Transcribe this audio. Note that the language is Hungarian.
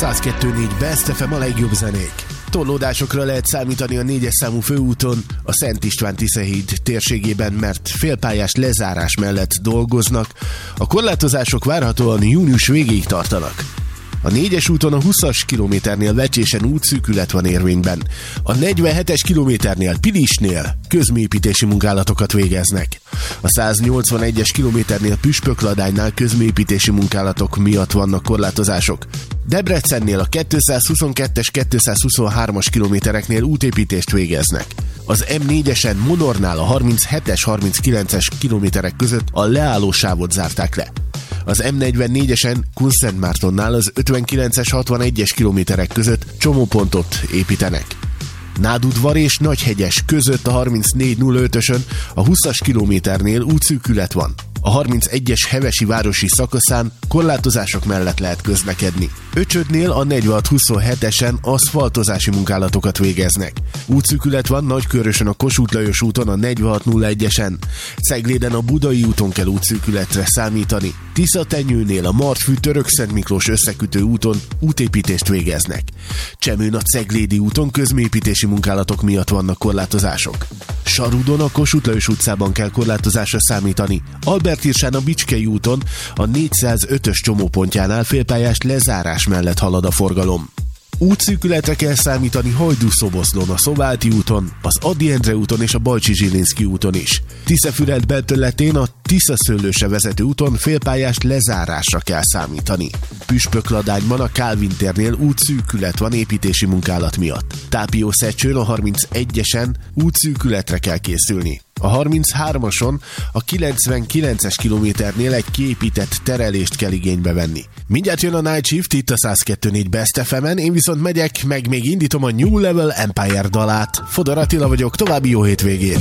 102.4 Best FM, a legjobb zenék. Torlódásokra lehet számítani a 4-es számú főúton, a Szent István-Tiszahíd térségében, mert félpályás lezárás mellett dolgoznak. A korlátozások várhatóan június végéig tartanak. A 4-es úton a 20-as kilométernél Vecsésen útszűkület van érvényben. A 47-es kilométernél Pilisnél közműépítési munkálatokat végeznek. A 181-es kilométernél Püspökladánynál közműépítési munkálatok miatt vannak korlátozások. Debrecennél a 222-es, 223-as kilométereknél útépítést végeznek. Az M4-esen Monornál a 37-es, 39-es kilométerek között a leállósávot zárták le. Az M44-esen Kunszentmártonnál az 59-es, 61-es kilométerek között csomópontot építenek. Nádudvar és Nagyhegyes között a 3405-ösön a 20-as kilométernél útszűkület van. A 31-es Hevesi városi szakaszán korlátozások mellett lehet közlekedni. Öcsödnél a 4627-esen aszfaltozási munkálatokat végeznek. Útszűkület van Nagykörösön a Kossuth Lajos úton a 4601-esen. Cegléden a Budai úton kell útszűkületre számítani. Tiszatenyőnél a Martfű Törökszent Miklós összekötő úton útépítést végeznek. Csemőn a Ceglédi úton közműépítési munkálatok miatt vannak korlátozások. Sarudon a Kossuth Lajos utcában kell korlátozásra számítani. Albertirsán a Bicskei úton a 405-ös csomópontjánál félpályás lezárás mellett halad a forgalom. Útszűkületre kell számítani Hajdú-Szoboszlón, a Szováti úton, az Ady Endre úton és a Bajcsy-Zsilinszky úton is. Tiszafüred belterületén a Tiszaszőlőse vezető úton félpályás lezárásra kell számítani. Püspökladányban a Kálvin térnél útszűkület van építési munkálat miatt. Tápiószecsőn a 31-esen útszűkületre kell készülni. A 33-ason a 99-es kilométernél egy kiépített terelést kell igénybe venni. Mindjárt jön a Night Shift itt a 102.4 Best FM-en, én viszont megyek, meg még indítom a New Level Empire dalát. Fodor Attila vagyok, további jó hétvégét!